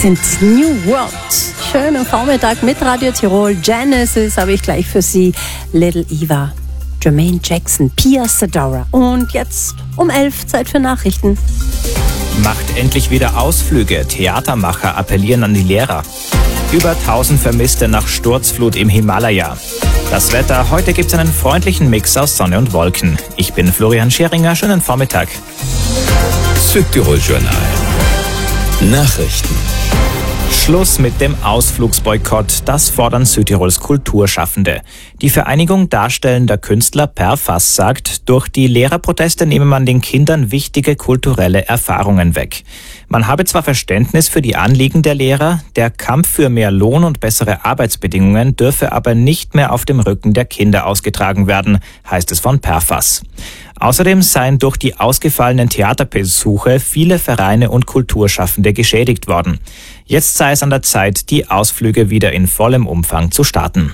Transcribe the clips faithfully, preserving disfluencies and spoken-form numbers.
sind New World. Schönen Vormittag mit Radio Tirol. Genesis habe ich gleich für Sie. Little Eva, Jermaine Jackson, Pia Zadora. Und jetzt um elf, Zeit für Nachrichten. Macht endlich wieder Ausflüge. Theatermacher appellieren an die Lehrer. Über tausend Vermisste nach Sturzflut im Himalaya. Das Wetter, heute gibt es einen freundlichen Mix aus Sonne und Wolken. Ich bin Florian Scheringer, schönen Vormittag. Südtirol Journal. Nachrichten. Schluss mit dem Ausflugsboykott, das fordern Südtirols Kulturschaffende. Die Vereinigung darstellender Künstler Perfass sagt, durch die Lehrerproteste nehme man den Kindern wichtige kulturelle Erfahrungen weg. Man habe zwar Verständnis für die Anliegen der Lehrer, der Kampf für mehr Lohn und bessere Arbeitsbedingungen dürfe aber nicht mehr auf dem Rücken der Kinder ausgetragen werden, heißt es von Perfass. Außerdem seien durch die ausgefallenen Theaterbesuche viele Vereine und Kulturschaffende geschädigt worden. Jetzt sei es an der Zeit, die Ausflüge wieder in vollem Umfang zu starten.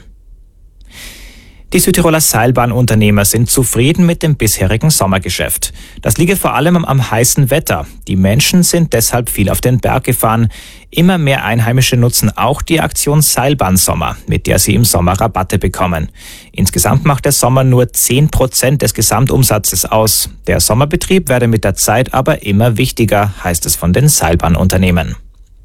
Die Südtiroler Seilbahnunternehmer sind zufrieden mit dem bisherigen Sommergeschäft. Das liege vor allem am heißen Wetter. Die Menschen sind deshalb viel auf den Berg gefahren. Immer mehr Einheimische nutzen auch die Aktion Seilbahn-Sommer, mit der sie im Sommer Rabatte bekommen. Insgesamt macht der Sommer nur zehn Prozent des Gesamtumsatzes aus. Der Sommerbetrieb werde mit der Zeit aber immer wichtiger, heißt es von den Seilbahnunternehmen.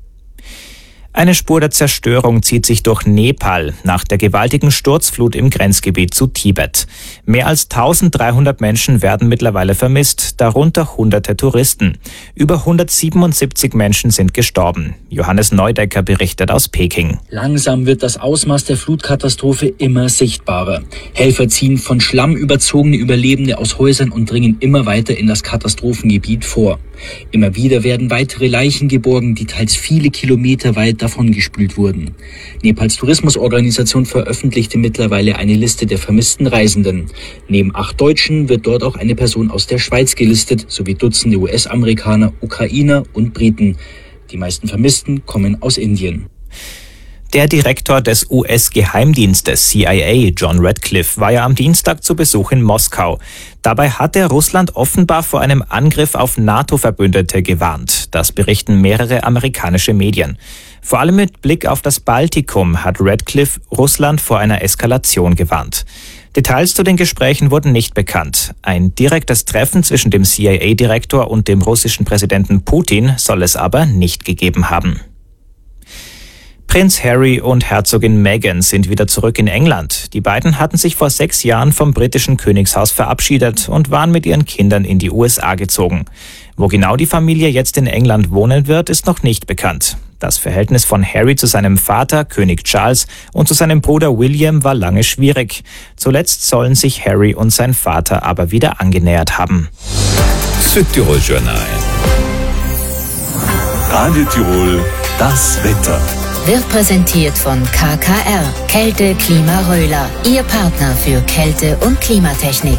Eine Spur der Zerstörung zieht sich durch Nepal nach der gewaltigen Sturzflut im Grenzgebiet zu Tibet. Mehr als eintausenddreihundert Menschen werden mittlerweile vermisst, darunter hunderte Touristen. Über hundertsiebenundsiebzig Menschen sind gestorben. Johannes Neudecker berichtet aus Peking. Langsam wird das Ausmaß der Flutkatastrophe immer sichtbarer. Helfer ziehen von Schlamm überzogene Überlebende aus Häusern und dringen immer weiter in das Katastrophengebiet vor. Immer wieder werden weitere Leichen geborgen, die teils viele Kilometer weit davongespült wurden. Nepals Tourismusorganisation veröffentlichte mittlerweile eine Liste der vermissten Reisenden. Neben acht Deutschen wird dort auch eine Person aus der Schweiz gelistet, sowie Dutzende U S-Amerikaner, Ukrainer und Briten. Die meisten Vermissten kommen aus Indien. Der Direktor des U S-Geheimdienstes C I A, John Radcliffe, war ja am Dienstag zu Besuch in Moskau. Dabei hat er Russland offenbar vor einem Angriff auf NATO-Verbündete gewarnt. Das berichten mehrere amerikanische Medien. Vor allem mit Blick auf das Baltikum hat Radcliffe Russland vor einer Eskalation gewarnt. Details zu den Gesprächen wurden nicht bekannt. Ein direktes Treffen zwischen dem C I A-Direktor und dem russischen Präsidenten Putin soll es aber nicht gegeben haben. Prinz Harry und Herzogin Meghan sind wieder zurück in England. Die beiden hatten sich vor sechs Jahren vom britischen Königshaus verabschiedet und waren mit ihren Kindern in die U S A gezogen. Wo genau die Familie jetzt in England wohnen wird, ist noch nicht bekannt. Das Verhältnis von Harry zu seinem Vater, König Charles, und zu seinem Bruder William war lange schwierig. Zuletzt sollen sich Harry und sein Vater aber wieder angenähert haben. Südtirol Journal. Radio Tirol, das Wetter. Wird präsentiert von K K R, Kälte Klima Röhler, Ihr Partner für Kälte- und Klimatechnik.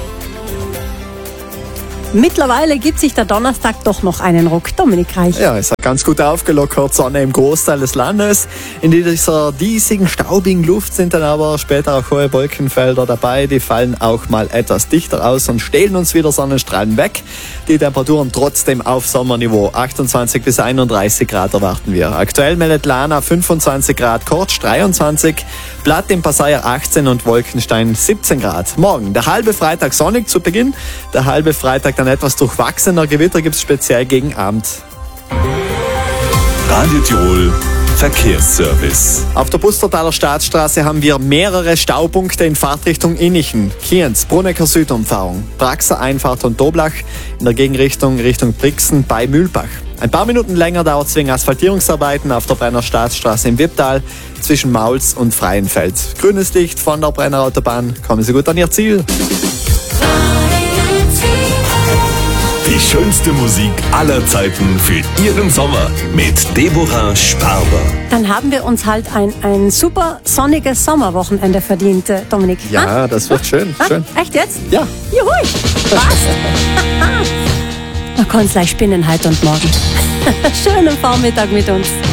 Mittlerweile gibt sich der Donnerstag doch noch einen Ruck. Dominik Reich. Ja, es hat ganz gut aufgelockert, Sonne im Großteil des Landes. In dieser diesigen, staubigen Luft sind dann aber später auch hohe Wolkenfelder dabei. Die fallen auch mal etwas dichter aus und stehlen uns wieder Sonnenstrahlen weg. Die Temperaturen trotzdem auf Sommerniveau. achtundzwanzig bis einunddreißig Grad erwarten wir. Aktuell meldet Lana fünfundzwanzig Grad, Kortsch dreiundzwanzig, Platt im Passaier achtzehn und Wolkenstein siebzehn Grad. Morgen der halbe Freitag sonnig zu Beginn, der halbe Freitag dann etwas durchwachsener. Gewitter gibt es speziell gegen Abend. Radio Tirol Verkehrsservice. Auf der Pustertaler Staatsstraße haben wir mehrere Staupunkte in Fahrtrichtung Innichen, Kienz, Brunnecker Südumfahrung, Praxer Einfahrt und Doblach, in der Gegenrichtung Richtung Brixen bei Mühlbach. Ein paar Minuten länger dauert es wegen Asphaltierungsarbeiten auf der Brenner Staatsstraße im Wipptal zwischen Mauls und Freienfeld. Grünes Licht von der Brenner Autobahn. Kommen Sie gut an Ihr Ziel. Die schönste Musik aller Zeiten für Ihren Sommer mit Deborah Sparber. Dann haben wir uns halt ein, ein super sonniges Sommerwochenende verdient, äh, Dominik. Ja, ah? das wird schön. Ah? schön. Echt jetzt? Ja. Juhui, passt. Man kann es gleich spinnen heute und morgen. Schönen Vormittag mit uns.